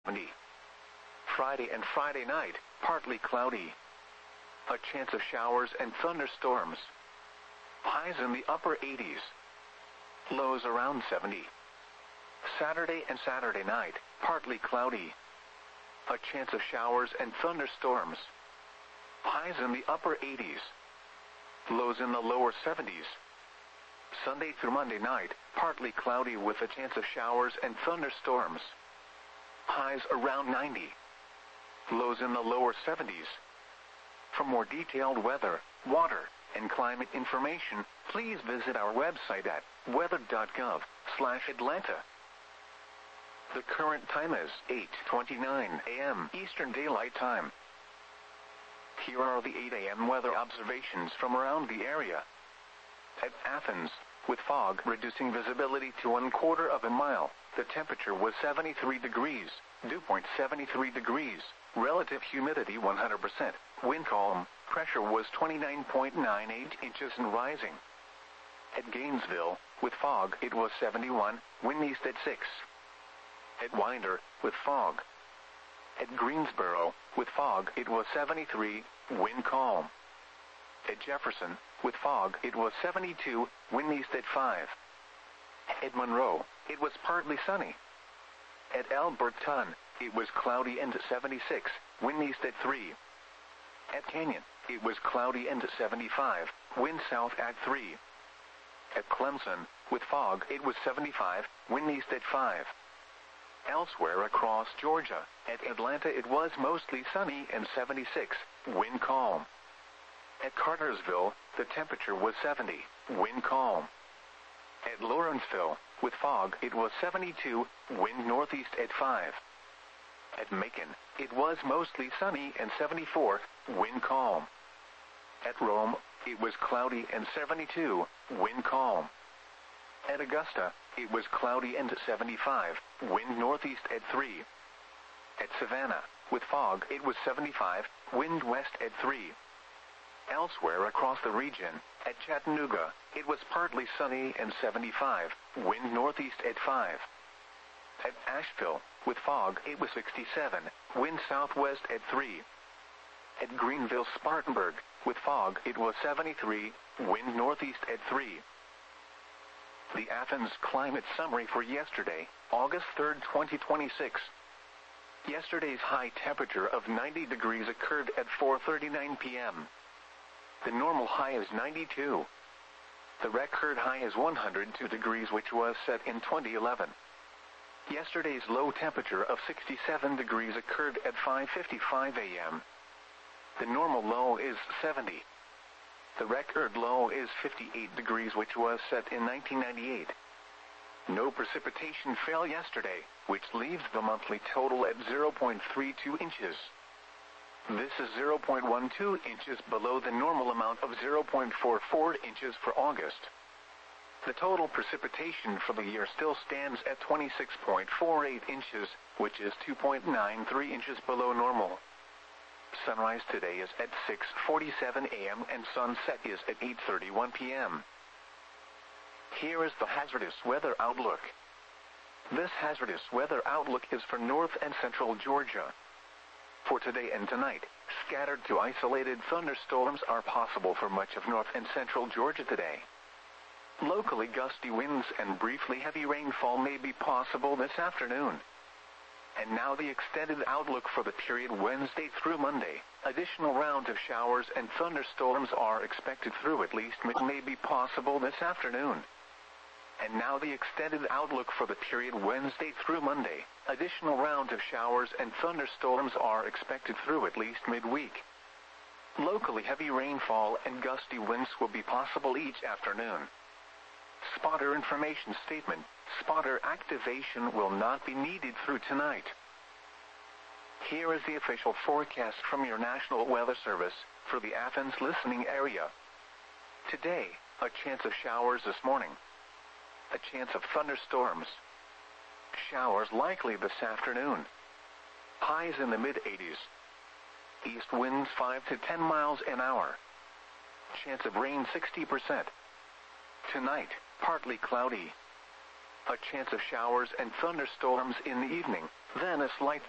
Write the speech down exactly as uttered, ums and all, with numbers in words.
Friday and Friday night, partly cloudy. A chance of showers and thunderstorms. Highs in the upper eighties. Lows around seventy. Saturday and Saturday night, partly cloudy. A chance of showers and thunderstorms. Highs in the upper eighties. Lows in the lower seventies. Sunday through Monday night, partly cloudy with a chance of showers and thunderstorms. Highs around ninety. Lows in the lower seventies. For more detailed weather, water, and climate information, please visit our website at weather dot gov slash Atlanta. The current time is eight twenty-nine a m Eastern Daylight Time. Here are the eight a m weather observations from around the area. At Athens, with fog reducing visibility to one quarter of a mile, the temperature was seventy-three degrees, dew point seventy-three degrees, relative humidity one hundred percent, wind calm, pressure was twenty-nine point nine eight inches and rising. At Gainesville, with fog it was seventy-one, wind east at six. At Winder, with fog. At Greensboro, with fog it was seventy-three, wind calm. At Jefferson, with fog it was seventy-two, wind east at five. At Monroe, it was partly sunny. At Alberton, it was cloudy and seventy-six, wind east at three. At Canyon, it was cloudy and seventy-five, wind south at three. At Clemson, with fog it was seventy-five, wind east at five. Elsewhere across Georgia, at Atlanta it was mostly sunny and seventy-six, wind calm. At Cartersville, the temperature was seventy, wind calm. At Lawrenceville, with fog it was seventy-two, wind northeast at five. At Macon, it was mostly sunny and seventy-four, wind calm. At Rome, it was cloudy and seventy-two, wind calm. At Augusta, it was cloudy and seventy-five, wind northeast at three. At Savannah, with fog it was seventy-five, wind west at three. Elsewhere across the region, at Chattanooga, it was partly sunny and seventy-five, wind northeast at five. At Asheville, with fog it was sixty-seven, wind southwest at three. At Greenville-Spartanburg, with fog it was seventy-three, wind northeast at three. The Athens climate summary for yesterday, August third, twenty twenty-six. Yesterday's high temperature of ninety degrees occurred at four thirty-nine p m The normal high is ninety-two. The record high is one hundred two degrees, which was set in twenty eleven. Yesterday's low temperature of sixty-seven degrees occurred at five fifty-five a m The normal low is seventy. The record low is fifty-eight degrees, which was set in nineteen ninety-eight. No precipitation fell yesterday, which leaves the monthly total at zero point three two inches. This is zero point one two inches below the normal amount of zero point four four inches for August. The total precipitation for the year still stands at twenty-six point four eight inches, which is two point nine three inches below normal. Sunrise today is at six forty-seven a m and sunset is at eight thirty-one p m Here is the hazardous weather outlook. This hazardous weather outlook is for north and central Georgia. For today and tonight, scattered to isolated thunderstorms are possible for much of north and central Georgia today. Locally gusty winds and briefly heavy rainfall may be possible this afternoon. And now the extended outlook for the period Wednesday through Monday. Additional rounds of showers and thunderstorms are expected through at least mid may be possible this afternoon. And now the extended outlook for the period Wednesday through Monday. Additional rounds of showers and thunderstorms are expected through at least midweek. Locally heavy rainfall and gusty winds will be possible each afternoon. Spotter information statement. Spotter activation will not be needed through tonight. Here is the official forecast from your National Weather Service for the Athens listening area. Today, a chance of showers this morning. A chance of thunderstorms. Showers likely this afternoon. Highs in the mid eighties. East winds five to ten miles an hour. Chance of rain sixty percent. Tonight, partly cloudy. A chance of showers and thunderstorms in the evening, then a slight